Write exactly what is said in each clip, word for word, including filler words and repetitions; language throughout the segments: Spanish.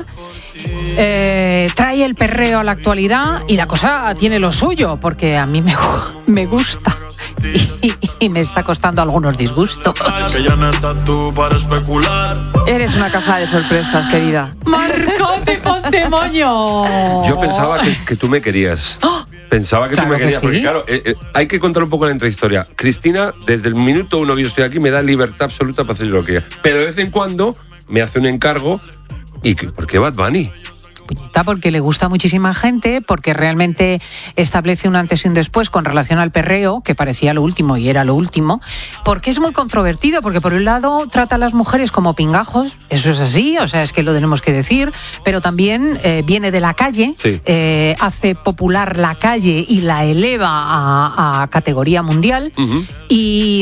eh, trae el perreo a la actualidad y la cosa tiene lo suyo, porque a mí me, me gusta y, y me está costando algunos disgustos. Eres una caja de sorpresas, querida. Marcote Pontemoño. Yo pensaba que, que tú me querías. Pensaba que Claro tú me que querías, sí. porque claro, eh, eh, hay que contar un poco la intrahistoria. Cristina, desde el minuto uno que yo estoy aquí, me da libertad absoluta para hacer lo que quiera. Pero de vez en cuando me hace un encargo. ¿Y por qué Bad Bunny? Puñeta, porque le gusta a muchísima gente, porque realmente establece un antes y un después con relación al perreo, que parecía lo último y era lo último, porque es muy controvertido, porque por un lado trata a las mujeres como pingajos, eso es así, o sea, es que lo tenemos que decir, pero también eh, viene de la calle, Sí. eh, hace popular la calle y la eleva a, a categoría mundial, Uh-huh. y,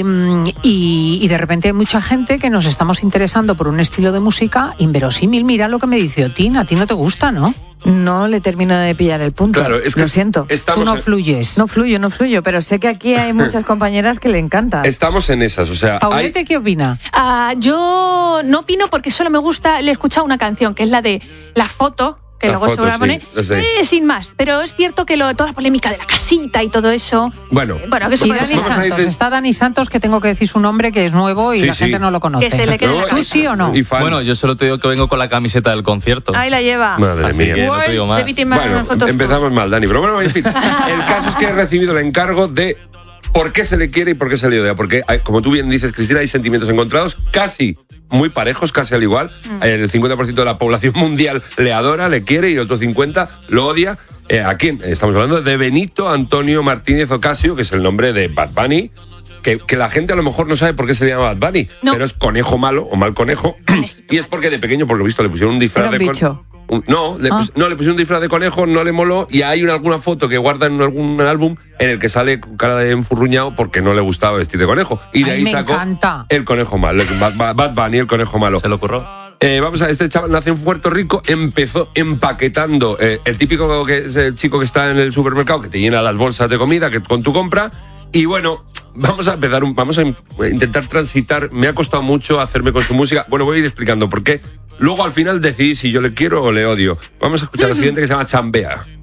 y, y de repente hay mucha gente que nos estamos interesando por un estilo de música inverosímil. Mira lo que me dice Otín, a ti no te gusta, ¿no? No le termino de pillar el punto. Claro, es que lo siento. estamos Tú no en- fluyes. No fluyo, no fluyo, pero sé que aquí hay muchas compañeras que le encanta. Estamos en esas, o sea, hay... Paulete, ¿qué opina? Ah, yo no opino porque solo me gusta, le he escuchado una canción que es la de La Foto, que La luego Foto, se va a sí, poner, lo sé. eh, sin más. Pero es cierto que lo, toda la polémica de la casita y todo eso. Bueno, Bueno, que eso Y podemos Dani vamos a ir Santos, de- está Dani Santos, que tengo que decir su nombre, que es nuevo y Sí, la sí. gente no lo conoce. Que se le quede en la ¿Tú cabeza. sí o no? Y fan. Bueno, yo solo te digo que vengo con la camiseta del concierto. Ahí la lleva. Madre Así mía. que no te digo World más. de Víctimas Bueno, Photos empezamos mal, Dani, pero bueno, en fin. El caso es que he recibido el encargo de por qué se le quiere y por qué se le odia. Porque, hay- como tú bien dices, Cristina, hay sentimientos encontrados casi muy parejos, casi al igual. El cincuenta por ciento de la población mundial le adora, le quiere, y el otro cincuenta por ciento lo odia. Eh, ¿A quién? Estamos hablando de Benito Antonio Martínez Ocasio, que es el nombre de Bad Bunny. Que, que la gente a lo mejor no sabe por qué se le llama Bad Bunny, No. pero es conejo malo o mal conejo. Y es porque de pequeño, por lo visto, le pusieron un disfraz Era un de con- bicho. un- No, le, Ah. pus- no, le pusieron un disfraz de conejo, no le moló, y hay una, alguna foto que guarda en algún álbum en el que sale con cara de enfurruñado porque no le gustaba vestir de conejo. Y de Ay, ahí me sacó encanta. el conejo malo, el Bad, Bad- Bad Bunny, el conejo malo. Se lo ocurrió. Eh, vamos a ver, este chaval nace en Puerto Rico, empezó empaquetando, eh, el típico que es el chico que está en el supermercado, que te llena las bolsas de comida que con tu compra. Y bueno, vamos a empezar, un- vamos a in- intentar transitar. Me ha costado mucho hacerme con su música. Bueno, voy a ir explicando por qué. Luego al final decidí si yo le quiero o le odio. Vamos a escuchar la siguiente, que se llama Chambea.